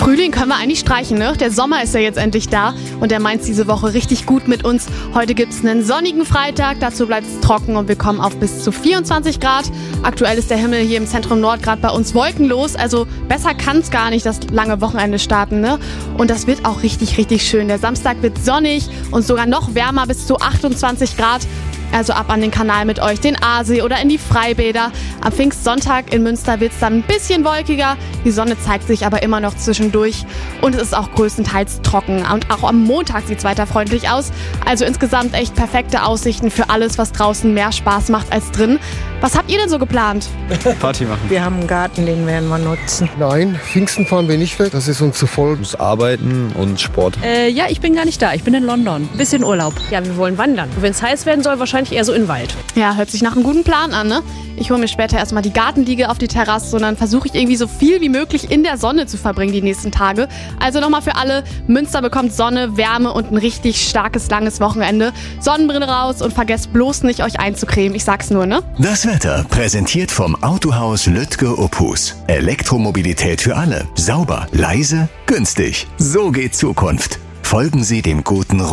Frühling können wir eigentlich streichen, ne? Der Sommer ist ja jetzt endlich da und der meint's diese Woche richtig gut mit uns. Heute gibt's einen sonnigen Freitag, dazu bleibt's trocken und wir kommen auf bis zu 24 Grad. Aktuell ist der Himmel hier im Zentrum Nord gerade bei uns wolkenlos, also besser kann's gar nicht das lange Wochenende starten, ne? Und das wird auch richtig, richtig schön. Der Samstag wird sonnig und sogar noch wärmer, bis zu 28 Grad. Also ab an den Kanal mit euch, den Aasee oder in die Freibäder. Am Pfingstsonntag in Münster wird es dann ein bisschen wolkiger. Die Sonne zeigt sich aber immer noch zwischendurch. Und es ist auch größtenteils trocken. Und auch am Montag sieht es weiter freundlich aus. Also insgesamt echt perfekte Aussichten für alles, was draußen mehr Spaß macht als drin. Was habt ihr denn so geplant? Party machen. Wir haben einen Garten, den werden wir nutzen. Nein, Pfingsten fahren wir nicht weg. Das ist uns zu voll. Ich muss arbeiten und Sport. Ja, ich bin gar nicht da. Ich bin in London. Bisschen Urlaub. Ja, wir wollen wandern. Wenn es heiß werden soll, wahrscheinlich eher so in den Wald. Ja, hört sich nach einem guten Plan an, ne? Ich hole mir später erstmal die Gartenliege auf die Terrasse und dann versuche ich irgendwie so viel wie möglich in der Sonne zu verbringen die nächsten Tage. Also nochmal für alle, Münster bekommt Sonne, Wärme und ein richtig starkes, langes Wochenende. Sonnenbrille raus und vergesst bloß nicht, euch einzucremen. Ich sag's nur, ne? Das Wetter präsentiert vom Autohaus Lütke Opus. Elektromobilität für alle. Sauber, leise, günstig. So geht Zukunft. Folgen Sie dem guten Ruf.